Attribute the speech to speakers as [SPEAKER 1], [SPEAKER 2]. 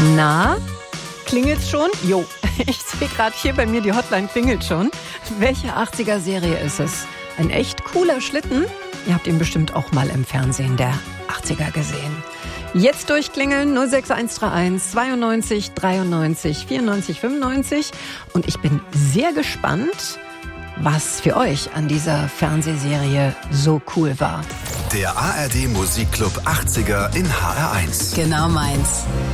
[SPEAKER 1] Na, klingelt's schon? Jo, ich sehe gerade hier bei mir, die Hotline klingelt schon. Welche 80er-Serie ist es? Ein echt cooler Schlitten? Ihr habt ihn bestimmt auch mal im Fernsehen der 80er gesehen. Jetzt durchklingeln 06131 92 93 94 95. Und ich bin sehr gespannt, was für euch an dieser Fernsehserie so cool war.
[SPEAKER 2] Der ARD Musikclub 80er in HR1.
[SPEAKER 3] Genau meins.